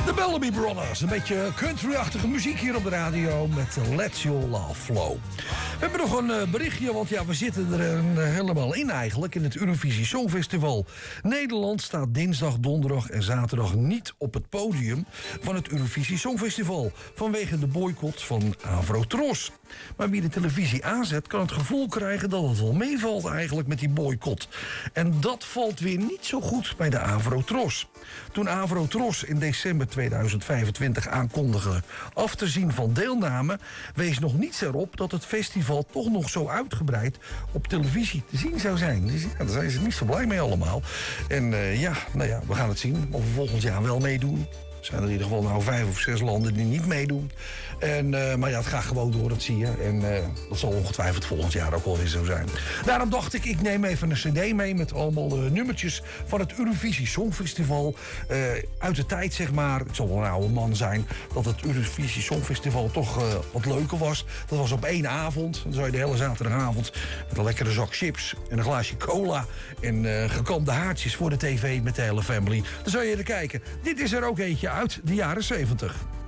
De Bellamy Brothers, een beetje country-achtige muziek hier op de radio met Let Your Love Flow. We hebben nog een berichtje, want ja, we zitten er helemaal in eigenlijk, in het Eurovisie Songfestival. Nederland staat dinsdag, donderdag en zaterdag niet op het podium van het Eurovisie Songfestival, vanwege de boycott van Avrotros. Maar wie de televisie aanzet, kan het gevoel krijgen dat het wel meevalt eigenlijk met die boycott. En dat valt weer niet zo goed bij de Avrotros. Toen Avrotros in december 2025 aankondigde af te zien van deelname, wees nog niets erop dat het festival toch nog zo uitgebreid op televisie te zien zou zijn. Dus ja, daar zijn ze niet zo blij mee allemaal. En we gaan het zien of we volgend jaar wel meedoen. Er zijn er in ieder geval nou 5 of 6 landen die niet meedoen. Maar ja, het gaat gewoon door, dat zie je. En dat zal ongetwijfeld volgend jaar ook wel weer zo zijn. Daarom dacht ik neem even een cd mee met allemaal nummertjes van het Eurovisie Songfestival. Uit de tijd, zeg maar, ik zal wel een oude man zijn, dat het Eurovisie Songfestival toch wat leuker was. Dat was op 1 avond. Dan zou je de hele zaterdagavond met een lekkere zak chips en een glaasje cola en gekamde haartjes voor de tv met de hele family. Dan zou je er kijken. Dit is er ook eentje uit de jaren 70.